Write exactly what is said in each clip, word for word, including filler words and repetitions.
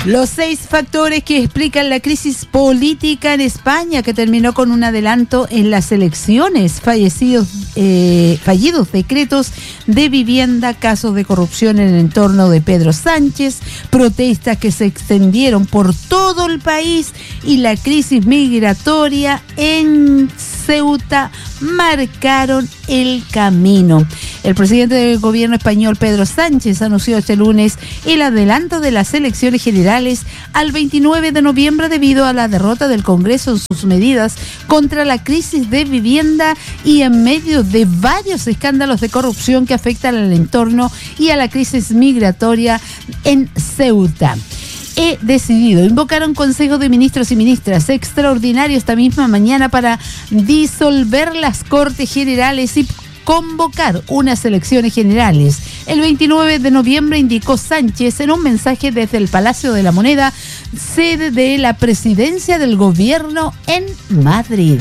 Los seis factores que explican la crisis política en España, que terminó con un adelanto en las elecciones, fallecidos, eh, fallidos decretos de vivienda, casos de corrupción en el entorno de Pedro Sánchez, protestas que se extendieron por todo el país y la crisis migratoria en Ceuta marcaron el camino. El presidente del gobierno español, Pedro Sánchez, anunció este lunes el adelanto de las elecciones generales al veintinueve de noviembre debido a la derrota del Congreso en sus medidas contra la crisis de vivienda y en medio de varios escándalos de corrupción que afectan al entorno y a la crisis migratoria en Ceuta. He decidido invocar un Consejo de Ministros y Ministras extraordinario esta misma mañana para disolver las Cortes Generales y convocar unas elecciones generales. El veintinueve de noviembre indicó Sánchez en un mensaje desde el Palacio de la Moneda, sede de la presidencia del gobierno en Madrid.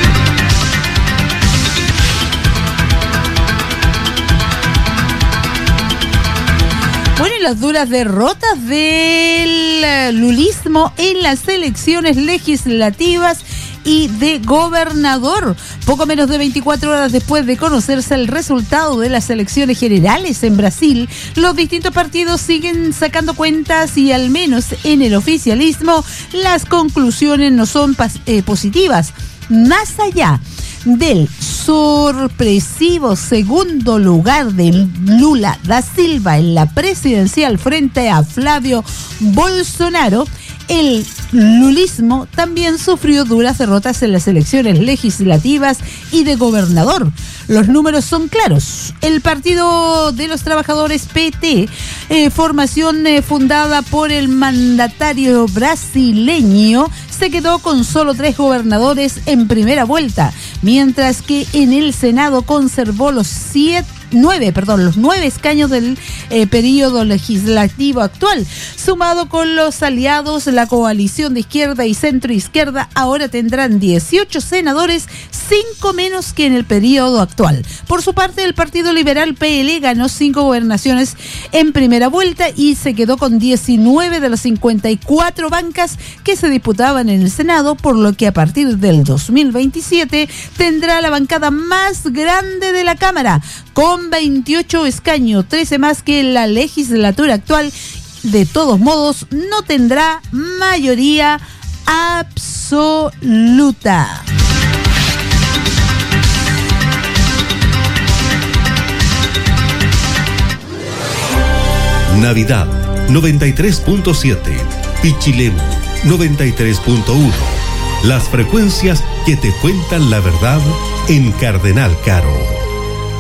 Bueno, y las duras derrotas del lulismo en las elecciones legislativas y de gobernador. Poco menos de veinticuatro horas después de conocerse el resultado de las elecciones generales en Brasil, los distintos partidos siguen sacando cuentas y al menos en el oficialismo las conclusiones no son pas- eh, positivas. Más allá del sorpresivo segundo lugar de Lula da Silva en la presidencial frente a Flavio Bolsonaro, el lulismo también sufrió duras derrotas en las elecciones legislativas y de gobernador. Los números son claros. El Partido de los Trabajadores P T, eh, formación eh, fundada por el mandatario brasileño, se quedó con solo tres gobernadores en primera vuelta, mientras que en el Senado conservó los siete Nueve, perdón, los nueve escaños del eh, periodo legislativo actual. Sumado con los aliados, la coalición de izquierda y centro izquierda ahora tendrán dieciocho senadores, cinco menos que en el periodo actual. Por su parte, el Partido Liberal P L ganó cinco gobernaciones en primera vuelta y se quedó con diecinueve de las cincuenta y cuatro bancas que se disputaban en el Senado, por lo que a partir del dos mil veintisiete tendrá la bancada más grande de la Cámara, con veintiocho escaños, trece más que la legislatura actual. De todos modos, no tendrá mayoría absoluta. Navidad noventa y tres punto siete, Pichilemu noventa y tres punto uno. Las frecuencias que te cuentan la verdad en Cardenal Caro.